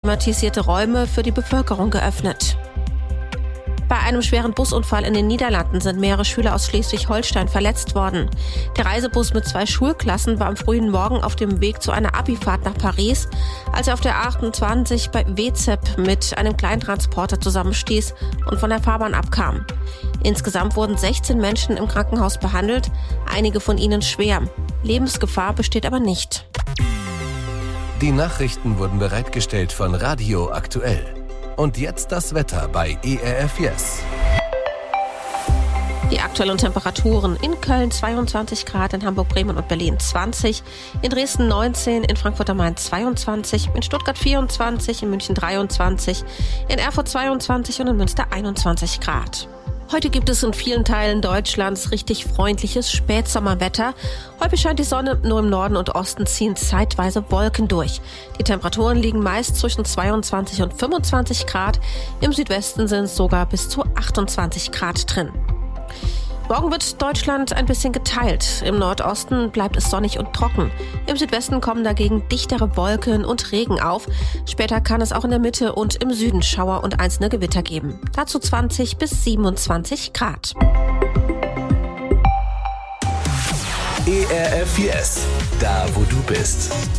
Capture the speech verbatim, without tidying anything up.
klimatisierte Räume für die Bevölkerung geöffnet. Bei einem schweren Busunfall in den Niederlanden sind mehrere Schüler aus Schleswig-Holstein verletzt worden. Der Reisebus mit zwei Schulklassen war am frühen Morgen auf dem Weg zu einer Abifahrt nach Paris, als er auf der achtundzwanzig bei Wezep mit einem Kleintransporter zusammenstieß und von der Fahrbahn abkam. Insgesamt wurden sechzehn Menschen im Krankenhaus behandelt, einige von ihnen schwer. Lebensgefahr besteht aber nicht. Die Nachrichten wurden bereitgestellt von Radio Aktuell. Und jetzt das Wetter bei E R F Yes. Die aktuellen Temperaturen: in Köln zweiundzwanzig Grad, in Hamburg, Bremen und Berlin zwanzig, in Dresden neunzehn, in Frankfurt am Main zweiundzwanzig, in Stuttgart vierundzwanzig, in München dreiundzwanzig, in Erfurt zweiundzwanzig und in Münster einundzwanzig Grad. Heute gibt es in vielen Teilen Deutschlands richtig freundliches Spätsommerwetter. Häufig scheint die Sonne, nur im Norden und Osten ziehen zeitweise Wolken durch. Die Temperaturen liegen meist zwischen zweiundzwanzig und fünfundzwanzig Grad. Im Südwesten sind es sogar bis zu achtundzwanzig Grad drin. Morgen wird Deutschland ein bisschen geteilt. Im Nordosten bleibt es sonnig und trocken. Im Südwesten kommen dagegen dichtere Wolken und Regen auf. Später kann es auch in der Mitte und im Süden Schauer und einzelne Gewitter geben. Dazu zwanzig bis siebenundzwanzig Grad. E R F Yes, da wo du bist.